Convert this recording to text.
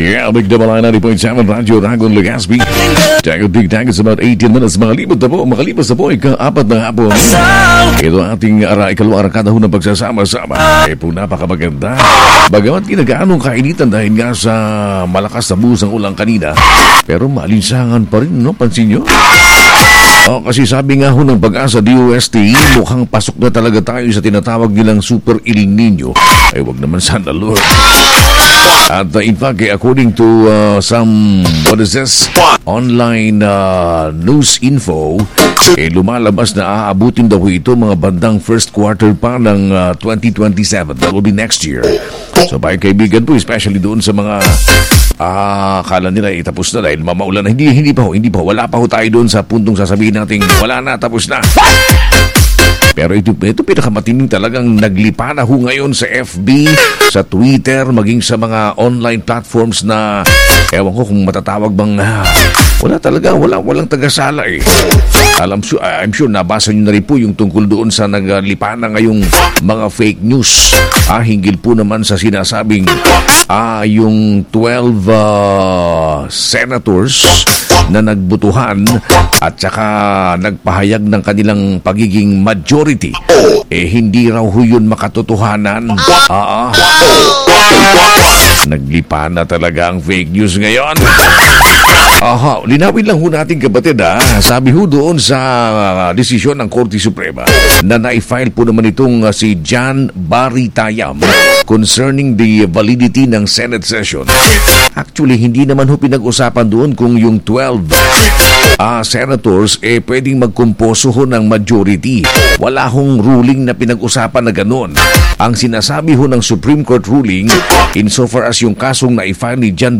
Yeah, Big Double 90.7 Radyo Dragon Legazpi. Dagot Big Dagot sa about 18 minutes. Makalipas na po ika-apat na hapon. Ito ating ikalawang arakada ho ng pagsasama-sama. Po napakamaganda. Bagamat ginagaanong kainitan dahil nga sa malakas na buhos ng ulang kanina. Pero malinsangan pa rin, no? Pansin nyo? Kasi sabi nga ho ng Pag-asa DOST, mukhang pasok na talaga tayo sa tinatawag nilang Super El Nino. Ay, wag naman sana, Lord. At in fact, according to some, online news info, lumalabas na aabutin daw ito mga bandang first quarter pa ng 2027. That will be next year. So, bahay kaibigan po, especially doon sa mga akala nila tapos na dahil mamaulan na. Hindi pa. Wala pa ho tayo doon sa puntong sasabihin natin, wala na, tapos na. Pero ito pinakamatinding talagang naglipa na ho ngayon sa FB, sa Twitter, maging sa mga online platforms na ewan ko kung matatawag bang walang tagasala eh. I'm sure nabasa nyo na rin po yung tungkol doon sa naglipa na ngayong mga fake news. Hinggil po naman sa sinasabing yung 12 senators na nagbutuhan at saka nagpahayag ng kanilang pagiging majority, hindi raw ho yun makatotohanan. Naglipa na talaga ang fake news ngayon. Linawin lang ho natin kapatid Sabi ho doon sa desisyon ng Korte Suprema na na-file po naman itong si John Baritayam concerning the validity ng Senate session. Actually, hindi naman ho pinag-usapan doon kung yung 12 senators pwedeng magkumposo ho ng majority. Wala hong ruling na pinag-usapan na gano'n. Ang sinasabi ho ng Supreme Court ruling insofar as yung kasong na-file ni John